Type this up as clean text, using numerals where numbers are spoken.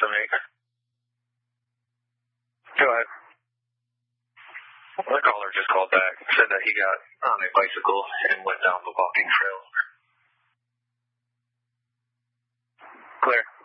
me. Go ahead. The caller just called back, said that he got on a bicycle and went down the walking trail. Clear.